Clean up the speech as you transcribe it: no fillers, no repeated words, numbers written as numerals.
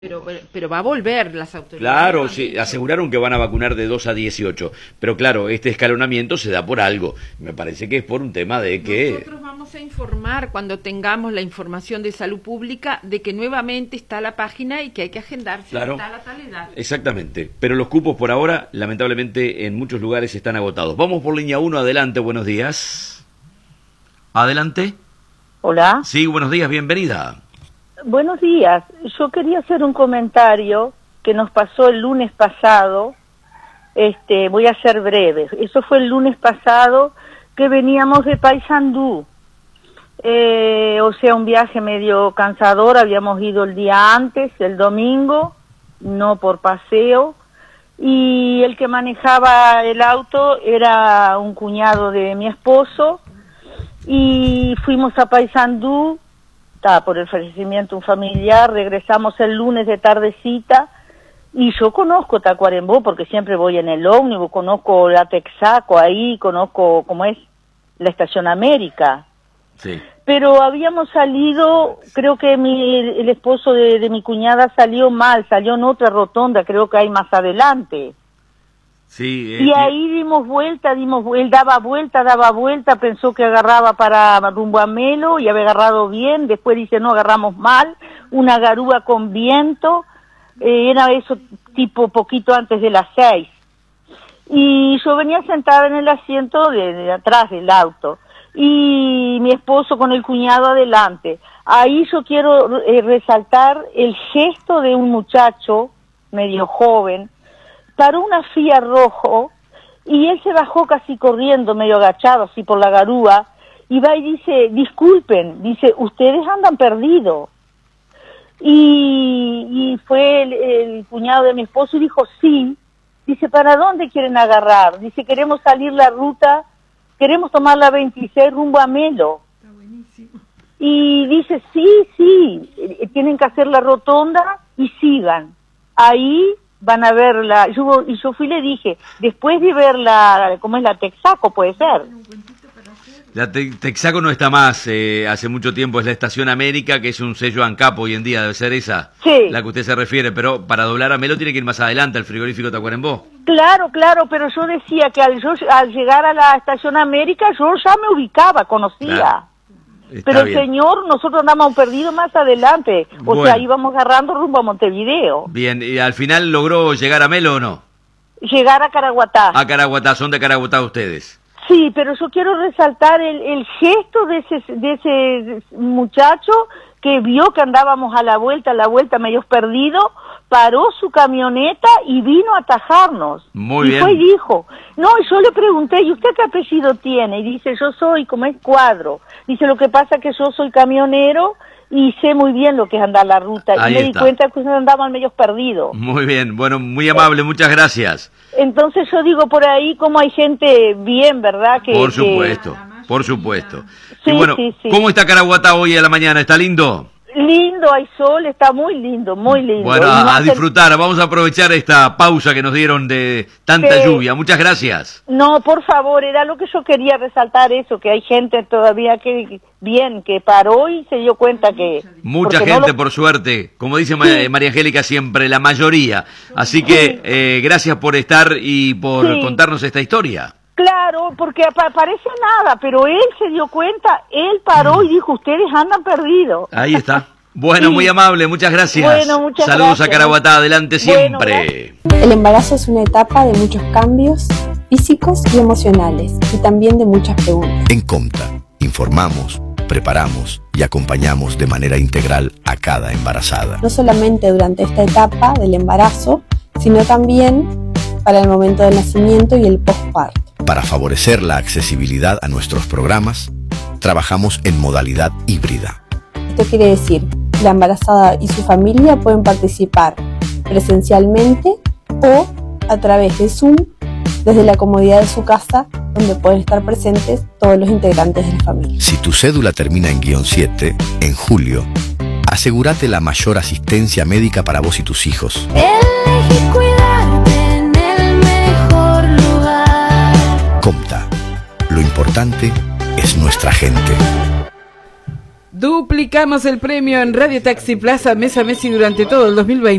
Pero va a volver las autoridades. Claro, sí, aseguraron que van a vacunar de 2 a 18, pero claro, este escalonamiento se da por algo. Me parece que es por un tema de que... Nosotros vamos a informar cuando tengamos la información de salud pública de que nuevamente está la página y que hay que agendarse Claro, hasta la tal edad. exactamente, pero los cupos por ahora, lamentablemente, en muchos lugares están agotados. Vamos por línea 1, adelante, buenos días. Adelante. Hola. Sí, buenos días, bienvenida. Buenos días. Yo quería hacer un comentario que nos pasó el lunes pasado. Voy a ser breve. Eso fue el lunes pasado que veníamos de Paysandú. O sea, un viaje medio cansador. Habíamos ido el día antes, el domingo, no por paseo. Y el que manejaba el auto era un cuñado de mi esposo. Y fuimos a Paysandú. Por el fallecimiento de un familiar, regresamos el lunes de tardecita, y yo conozco Tacuarembó porque siempre voy en el ómnibus, conozco la Texaco ahí, conozco cómo es la Estación América. Sí. Pero habíamos salido, creo que el esposo de mi cuñada salió mal, salió en otra rotonda, creo que hay más adelante. Sí, Y ahí dimos vuelta, él daba vuelta, pensó que agarraba para rumbo a Melo y había agarrado bien, después dice no, agarramos mal, una garúa con viento, era eso tipo poquito antes de las 6. Y yo venía sentada en el asiento de atrás del auto, y mi esposo con el cuñado adelante. Ahí yo quiero resaltar el gesto de un muchacho medio joven. Paró una Fiat rojo y él se bajó casi corriendo, medio agachado así por la garúa, y va y dice, disculpen, dice, ustedes andan perdidos. Y fue el cuñado de mi esposo y dijo, sí, dice, ¿para dónde quieren agarrar? Dice, queremos salir la ruta, queremos tomar la 26 rumbo a Melo. Está buenísimo. Y dice, sí, tienen que hacer la rotonda y sigan. Ahí van a verla, y yo fui y le dije, después de ver ¿cómo es la Texaco? Puede ser. La Texaco no está más, hace mucho tiempo es la Estación América, que es un sello ANCAP hoy en día, debe ser esa, sí, la que usted se refiere, pero para doblar a Melo tiene que ir más adelante, al frigorífico Tacuarembó. Claro, pero yo decía que al llegar a la Estación América yo ya me ubicaba, conocía. Claro. Pero bien. el señor, nosotros andamos perdidos más adelante, o sea, íbamos agarrando rumbo a Montevideo. Bien, ¿y al final logró llegar a Melo o no? Llegar a Caraguatá. A Caraguatá, son de Caraguatá ustedes. Sí, pero yo quiero resaltar el gesto de ese muchacho que vio que andábamos a la vuelta medio perdido, paró su camioneta y vino a atajarnos. Muy y bien. fue y dijo, no, y yo le pregunté, ¿y usted qué apellido tiene? Y dice, yo soy, como es Cuadro. Dice, lo que pasa es que yo soy camionero y sé muy bien lo que es andar la ruta. Ahí y me di está. cuenta que ustedes andaban medio perdidos. Muy bien, bueno, muy amable, muchas gracias. Entonces yo digo por ahí como hay gente bien, ¿verdad? Por supuesto, por supuesto. Sí, Y bueno, sí. ¿cómo está Caraguatá hoy a la mañana? ¿Está lindo? Lindo, hay sol, está muy lindo, muy lindo. Bueno, Y más a disfrutar, vamos a aprovechar esta pausa que nos dieron de tanta lluvia. Muchas gracias. No, por favor, era lo que yo quería resaltar, eso, que hay gente todavía que paró y se dio cuenta que... Mucha gente, por suerte, como dice María Angélica siempre, la mayoría. Así que gracias por estar y por contarnos esta historia. Claro, porque parece nada, pero él se dio cuenta, él paró y dijo, ustedes andan perdidos. Ahí está. Bueno, muy amable, muchas gracias. Bueno, muchas Saludos gracias. a Caraguatá, adelante siempre. El embarazo es una etapa de muchos cambios físicos y emocionales, y también de muchas preguntas. En Comta, informamos, preparamos y acompañamos de manera integral a cada embarazada. No solamente durante esta etapa del embarazo, sino también para el momento del nacimiento y el postparto. Para favorecer la accesibilidad a nuestros programas, trabajamos en modalidad híbrida. Esto quiere decir que la embarazada y su familia pueden participar presencialmente o a través de Zoom desde la comodidad de su casa, donde pueden estar presentes todos los integrantes de la familia. Si tu cédula termina en -7, en julio, asegúrate la mayor asistencia médica para vos y tus hijos. Elegí cuidarte en el mejor lugar. Comta, lo importante es nuestra gente. Duplicamos el premio en Radio Taxi Plaza Mesa Messi durante todo el 2020.